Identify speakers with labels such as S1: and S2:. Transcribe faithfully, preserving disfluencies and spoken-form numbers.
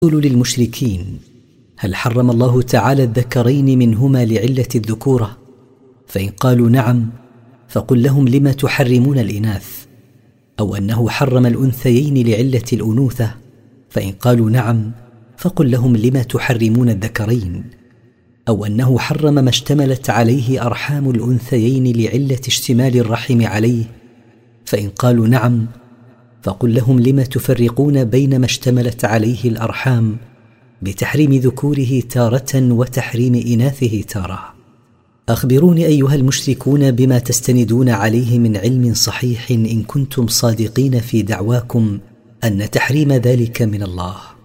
S1: قل للمشركين: هل حرم الله تعالى الذكرين منهما لعلة الذكورة؟ فإن قالوا نعم فقل لهم: لم تحرمون الإناث؟ أو أنه حرم الأنثيين لعلة الأنوثة؟ فإن قالوا نعم فقل لهم: لم تحرمون الذكرين؟ أو أنه حرم ما اشتملت عليه أرحام الأنثيين لعلة اشتمال الرحم عليه؟ فإن قالوا نعم فقل لهم: لم تفرقون بين ما اشتملت عليه الأرحام بتحريم ذكوره تارة وتحريم إناثه تارة؟ أخبروني أيها المشركون بما تستندون عليه من علم صحيح إن كنتم صادقين في دعواكم أن تحريم ذلك من الله.